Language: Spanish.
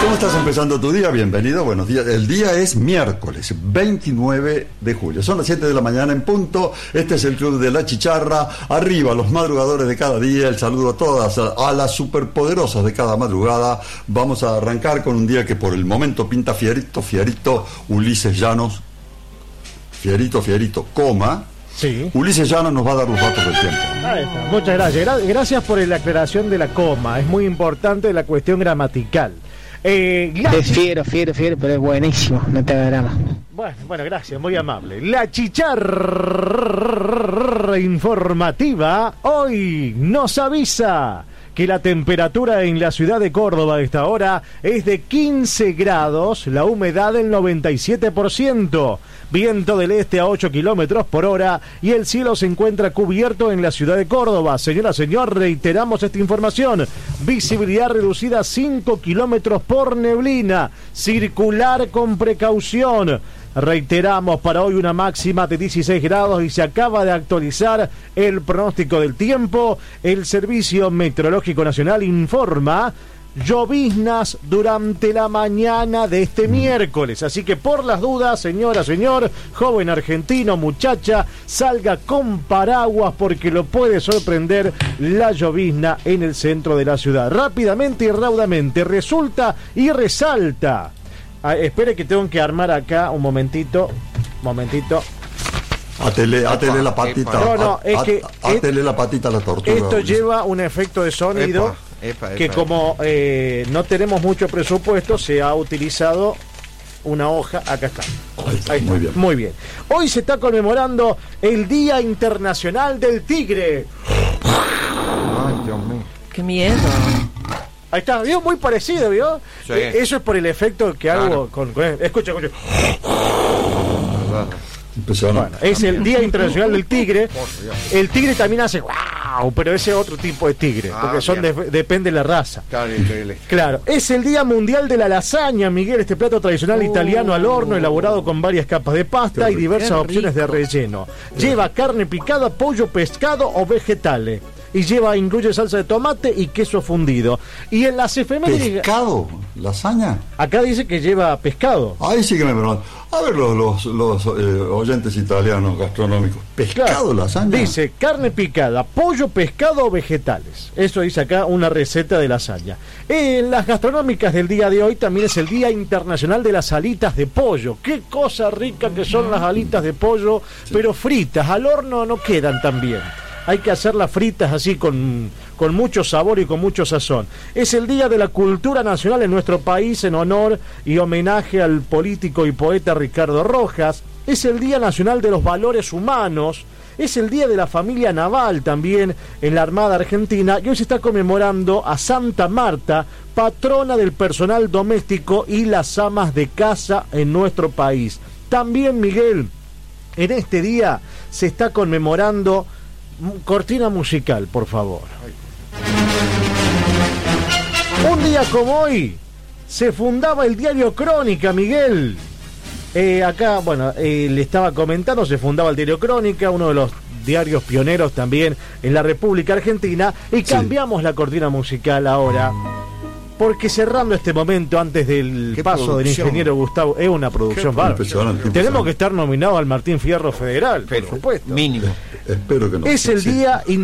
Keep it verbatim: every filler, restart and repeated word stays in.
¿Cómo estás empezando tu día? Bienvenido, buenos días. El día es miércoles, veintinueve de julio. Son las siete de la mañana en punto. Este es el Club de la Chicharra. Arriba, los madrugadores de cada día. El saludo a todas, a las superpoderosas de cada madrugada. Vamos a arrancar con un día que por el momento pinta fierito, fierito. Ulises Llanos, fierito, fierito, coma. Sí. Ulises Llanos nos va a dar los datos del tiempo. Ahí está. Muchas gracias. Gra- gracias por la aclaración de la coma. Es muy importante la cuestión gramatical. Eh, la Es fiero, fiero, fiero, pero es buenísimo, no te hagas drama. Bueno, bueno, gracias, muy amable. La chicharra informativa hoy nos avisa que la temperatura en la ciudad de Córdoba a esta hora es de quince grados, la humedad del noventa y siete por ciento, viento del este a ocho kilómetros por hora y el cielo se encuentra cubierto en la ciudad de Córdoba. Señora, señor, reiteramos esta información. Visibilidad reducida cinco kilómetros por neblina. Circular con precaución. Reiteramos, para hoy una máxima de dieciséis grados y se acaba de actualizar el pronóstico del tiempo. El Servicio Meteorológico Nacional informa lloviznas durante la mañana de este miércoles. Así que por las dudas, señora, señor, joven argentino, muchacha, salga con paraguas porque lo puede sorprender la llovizna en el centro de la ciudad. Rápidamente y raudamente, resulta y resalta. Ah, espere que tengo que armar acá un momentito, momentito. Atele, atele la patita. No, no, es que atele la patita a la tortuga. Esto Ulises. lleva un efecto de sonido Epa, epa, que epa, como eh, no tenemos mucho presupuesto, se ha utilizado una hoja. Acá está. Ahí está, Ahí está. muy bien. Muy bien. Hoy se está conmemorando el Día Internacional del Tigre. Ay, Dios mío. ¡Qué miedo! Ahí está, ¿vio? Muy parecido, ¿vio? Sí. Eh, eso es por el efecto que hago Claro. con, con... Escucha, escucha. Verdad. Impresionante. Bueno, es el Día Internacional del Tigre. El tigre también hace wow, pero ese es otro tipo de tigre, Ah, porque son de- bien. depende de la raza. Claro, increíble. Claro, es el Día Mundial de la Lasaña, Miguel, este plato tradicional italiano al horno, elaborado con varias capas de pasta Qué y rico. diversas Qué opciones de rico. relleno. Lleva carne picada, pollo, pescado o vegetales. Y lleva, incluye salsa de tomate y queso fundido. Y en las efemérides, ¿Pescado? ¿Lasaña? acá dice que lleva pescado. Ahí sí que me preguntan. A ver los, los, los eh, oyentes italianos gastronómicos. ¿Pescado, Claro. lasaña? Dice carne picada, pollo, pescado o vegetales. Eso dice acá una receta de lasaña. En las gastronómicas del día de hoy también es el Día Internacional de las Alitas de Pollo. Qué cosa rica que son las alitas de pollo, pero fritas. Al horno no quedan tan bien. Hay que hacerlas fritas así con, con mucho sabor y con mucho sazón. Es el Día de la Cultura Nacional en nuestro país en honor y homenaje al político y poeta Ricardo Rojas. Es el Día Nacional de los Valores Humanos. Es el Día de la Familia Naval también en la Armada Argentina. Y hoy se está conmemorando a Santa Marta, patrona del personal doméstico y las amas de casa en nuestro país. También, Miguel, en este día se está conmemorando... Cortina musical, por favor. Un día como hoy se fundaba el diario Crónica, Miguel. Eh, acá, bueno, eh, le estaba comentando, se fundaba el diario Crónica, uno de los diarios pioneros también en la República Argentina, y Sí. cambiamos la cortina musical ahora. Porque cerrando este momento antes del Qué paso del producción. ingeniero Gustavo, es una producción Qué bárbara. impresionante, Tenemos impresionante. que estar nominados al Martín Fierro Federal, Pero, por supuesto. mínimo. Espero que no. Es el Sí. Día